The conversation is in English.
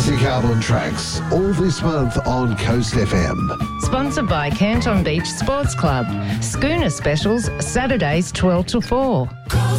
classic album tracks all this month on Coast FM. Sponsored by Canton Beach Sports Club. Schooner specials, Saturdays 12 to 4.